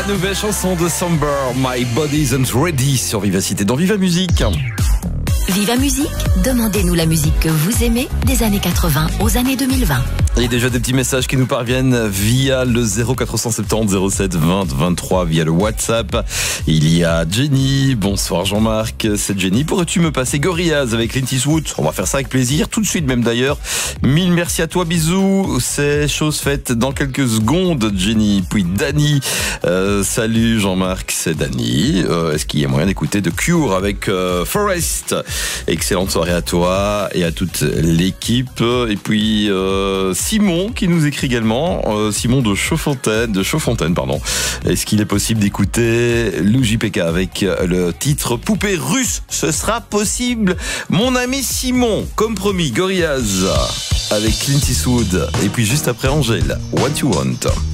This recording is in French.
La nouvelle chanson de Samber, My Body Isn't Ready sur Vivacité dans Viva Musique. Viva Musique, demandez-nous la musique que vous aimez des années 80 aux années 2020. Il y a déjà des petits messages qui nous parviennent via le 0470 07 20 23 via le WhatsApp. Il y a Jenny. Bonsoir Jean-Marc, c'est Jenny. Pourrais-tu me passer Gorillaz avec Clint Eastwood? On va faire ça avec plaisir, tout de suite même d'ailleurs. Mille merci à toi, bisous. C'est chose faite dans quelques secondes, Jenny. Puis Dani. Salut Jean-Marc, c'est Dani. Est-ce qu'il y a moyen d'écouter The Cure avec Forest? Excellente soirée à toi et à toute l'équipe. Et puis Simon qui nous écrit également, Simon de Chaudfontaine, pardon. Est-ce qu'il est possible d'écouter Lou JPK avec le titre Poupée russe? Ce sera possible, mon ami Simon. Comme promis, Gorillaz avec Clint Eastwood. Et puis juste après Angèle, What You Want.